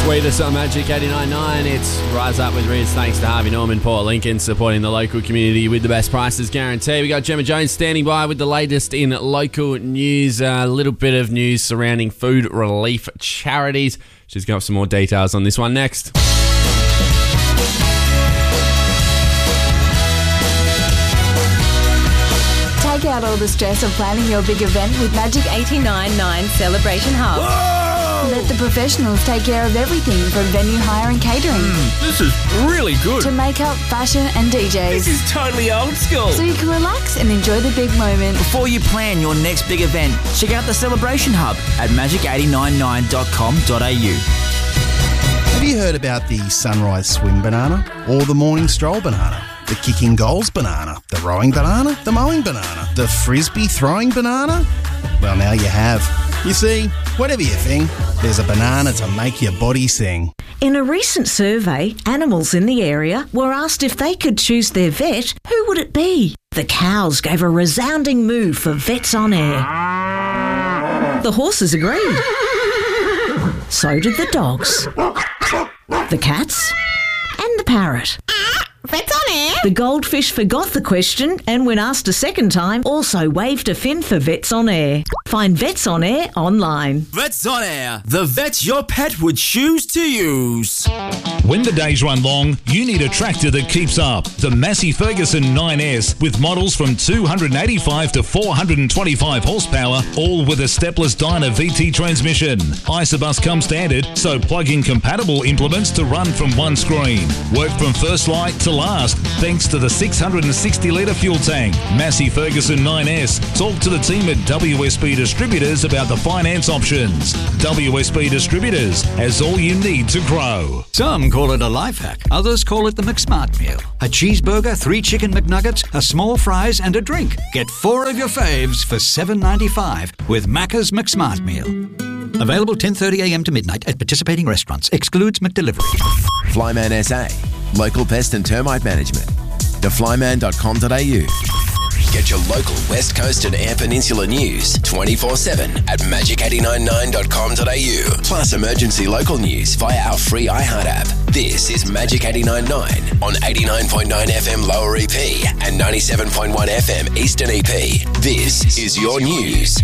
Sweetest on Magic 89.9. It's Rise Up with Riz. Thanks to Harvey Norman, Port Lincoln, supporting the local community with the best prices guarantee. We got Gemma Jones standing by with the latest in local news. A little bit of news surrounding food relief charities. She's got some more details on this one next. Take out all the stress of planning your big event with Magic 89.9 Celebration Hub. Whoa! Let the professionals take care of everything from venue hire and catering. This is really good. To makeup, fashion and DJs. This is totally old school. So you can relax and enjoy the big moment. Before you plan your next big event, check out the Celebration Hub at magic899.com.au. Have you heard about the sunrise swim banana or the morning stroll banana? The kicking goals banana, the rowing banana, the mowing banana, the frisbee throwing banana? Well, now you have. You see, whatever you think, there's a banana to make your body sing. In a recent survey, animals in the area were asked if they could choose their vet, who would it be? The cows gave a resounding moo for Vets on Air. The horses agreed. So did the dogs, the cats and the parrot. Vets on Air? The goldfish forgot the question and when asked a second time, also waved a fin for Vets on Air. Find Vets on Air online. Vets on Air, the vets your pet would choose to use. When the days run long, you need a tractor that keeps up. The Massey Ferguson 9S with models from 285 to 425 horsepower, all with a stepless Dyna VT transmission. Isobus comes standard, so plug-in compatible implements to run from one screen. Work from first light to last, thanks to the 660-litre fuel tank. Massey Ferguson 9S. Talk to the team at WSB Distributors about the finance options. WSB Distributors has all you need to grow. Some call it a life hack. Others call it the McSmart meal. A cheeseburger, 3 chicken McNuggets, a small fries and a drink. Get 4 of your faves for $7.95 with Macca's McSmart meal. Available 10:30am to midnight at participating restaurants. Excludes McDelivery. Flyman SA. Local pest and termite management. theflyman.com.au. Get your local West Coast and Eyre Peninsula news 24/7 at magic899.com.au. Plus emergency local news via our free iHeart app. This is Magic 89.9 on 89.9 FM Lower EP and 97.1 FM Eastern EP. This is your news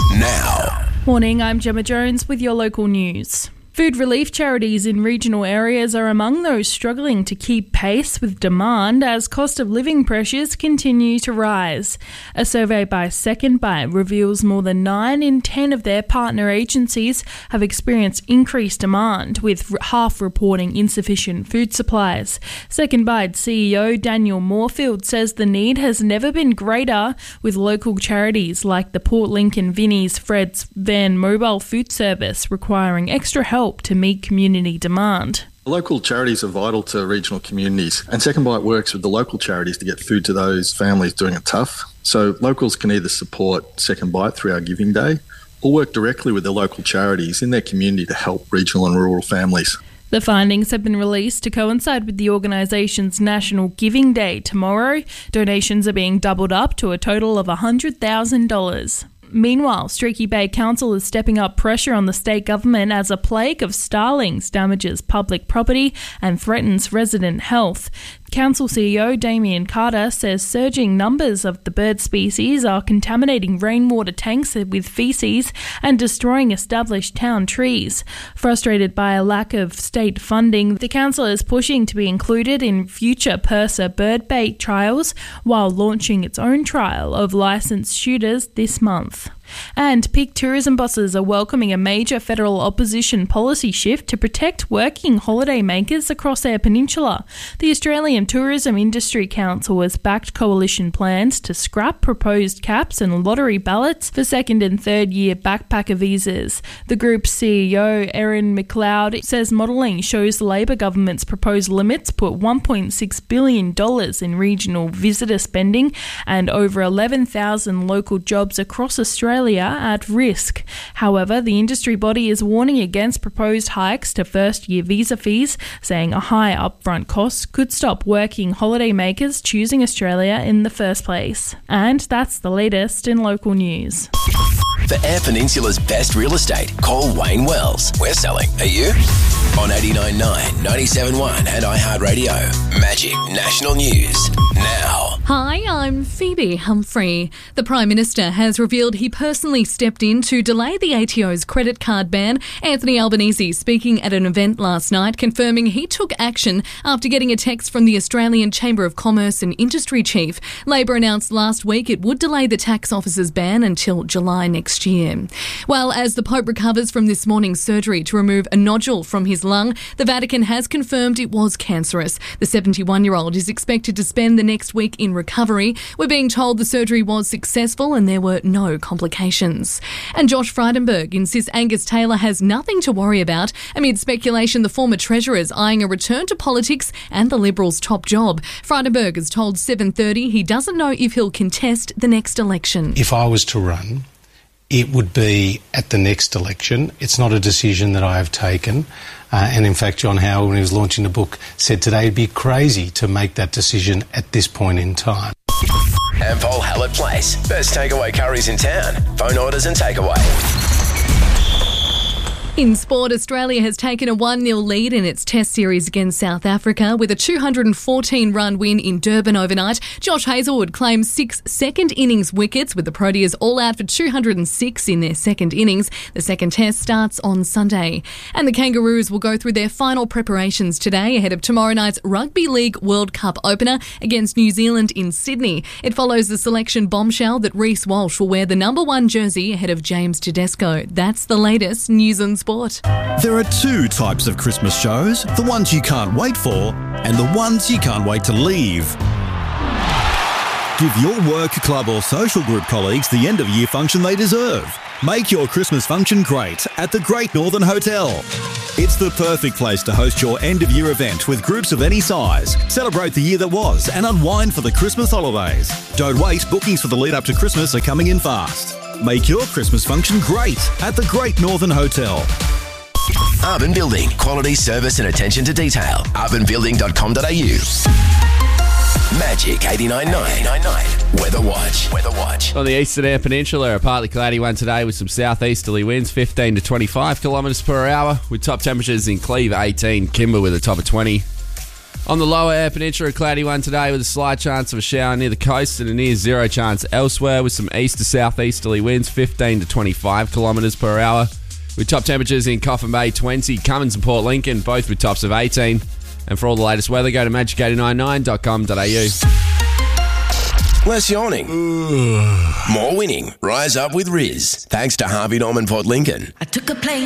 now. Morning, I'm Gemma Jones with your local news. Food relief charities in regional areas are among those struggling to keep pace with demand as cost of living pressures continue to rise. A survey by Second Bite reveals more than 9 in 10 of their partner agencies have experienced increased demand, with half reporting insufficient food supplies. Second Bite CEO Daniel Moorfield says the need has never been greater, with local charities like the Port Lincoln Vinnie's Fred's Van Mobile Food Service requiring extra help to meet community demand. Local charities are vital to regional communities, and Second Bite works with the local charities to get food to those families doing it tough. So locals can either support Second Bite through our Giving Day or work directly with their local charities in their community to help regional and rural families. The findings have been released to coincide with the organisation's National Giving Day tomorrow. Donations are being doubled up to a total of $100,000. Meanwhile, Streaky Bay Council is stepping up pressure on the state government as a plague of starlings damages public property and threatens resident health. Council CEO Damien Carter says surging numbers of the bird species are contaminating rainwater tanks with faeces and destroying established town trees. Frustrated by a lack of state funding, the council is pushing to be included in future PIRSA bird bait trials while launching its own trial of licensed shooters this month. And peak tourism bosses are welcoming a major federal opposition policy shift to protect working holiday makers across Eyre Peninsula. The Australian Tourism Industry Council has backed coalition plans to scrap proposed caps and lottery ballots for second and third year backpacker visas. The group's CEO, Erin McLeod, says modelling shows the Labor government's proposed limits put $1.6 billion in regional visitor spending and over 11,000 local jobs across Australia at risk. However, the industry body is warning against proposed hikes to first-year visa fees, saying a high upfront cost could stop working holidaymakers choosing Australia in the first place. And that's the latest in local news. For Eyre Peninsula's best real estate, call Wayne Wells. We're selling. Are you? On 89.9, 97.1 and iHeartRadio. Magic National News. Now. Hi, I'm Phoebe Humphrey. The Prime Minister has revealed he personally stepped in to delay the ATO's credit card ban. Anthony Albanese speaking at an event last night, confirming he took action after getting a text from the Australian Chamber of Commerce and Industry chief. Labor announced last week it would delay the tax officer's ban until July next year. Well, as the Pope recovers from this morning's surgery to remove a nodule from his lung, the Vatican has confirmed it was cancerous. The 71-year-old is expected to spend the next week in recovery. We're being told the surgery was successful and there were no complications. And Josh Frydenberg insists Angus Taylor has nothing to worry about amid speculation the former Treasurer is eyeing a return to politics and the Liberals' top job. Frydenberg has told 7:30 he doesn't know if he'll contest the next election. If I was to run, it would be at the next election. It's not a decision that I have taken. And in fact, John Howard, when he was launching the book, said today it'd be crazy to make that decision at this point in time. Ampol Hallett Place. Best takeaway curries in town. Phone orders and takeaway. In sport, Australia has taken a 1-0 lead in its Test series against South Africa with a 214-run win in Durban overnight. Josh Hazlewood claims 6 second innings wickets, with the Proteas all out for 206 in their second innings. The second Test starts on Sunday. And the Kangaroos will go through their final preparations today ahead of tomorrow night's Rugby League World Cup opener against New Zealand in Sydney. It follows the selection bombshell that Reece Walsh will wear the number 1 jersey ahead of James Tedesco. That's the latest news and sport. There are 2 types of Christmas shows, the ones you can't wait for and the ones you can't wait to leave. Give your work, club or social group colleagues the end of year function they deserve. Make your Christmas function great at the Great Northern Hotel. It's the perfect place to host your end of year event with groups of any size. Celebrate the year that was and unwind for the Christmas holidays. Don't wait, bookings for the lead up to Christmas are coming in fast. Make your Christmas function great at the Great Northern Hotel. Urban Building. Quality, service and attention to detail. urbanbuilding.com.au. Magic 89.9. Weather Watch. On the Eastern Air Peninsula, a partly cloudy one today with some southeasterly winds, 15 to 25 kilometres per hour, with top temperatures in Cleve 18, Kimber with a top of 20. On the lower Air Peninsula, a cloudy one today with a slight chance of a shower near the coast and a near zero chance elsewhere, with some east to southeasterly winds, 15 to 25 kilometres per hour, with top temperatures in Coffin Bay 20, Cummins and Port Lincoln, both with tops of 18. And for all the latest weather, go to magic899.com.au. Less yawning. More winning. Rise up with Riz. Thanks to Harvey Norman Port Lincoln. I took a plane